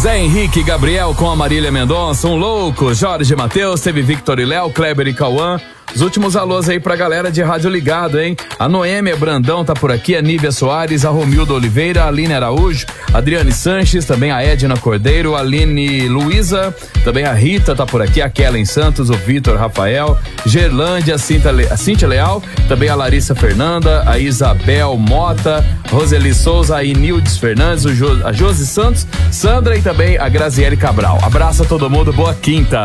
Zé Henrique e Gabriel com a Marília Mendonça, um louco. Jorge Matheus, teve Victor e Léo, Kleber e Cauã. Os últimos alôs aí pra galera de rádio ligado, hein? A Noêmia Brandão tá por aqui, a Nívia Soares, a Romilda Oliveira, a Aline Araújo, a Adriane Sanches, também a Edna Cordeiro, a Aline Luiza, também a Rita tá por aqui, a Kellen Santos, o Vitor Rafael, Gerlândia, a Cíntia Leal, também a Larissa Fernanda, a Isabel Mota, Roseli Souza, a Inildes Fernandes, a Josi Santos, Sandra e também a Graziele Cabral. Abraço a todo mundo, boa quinta.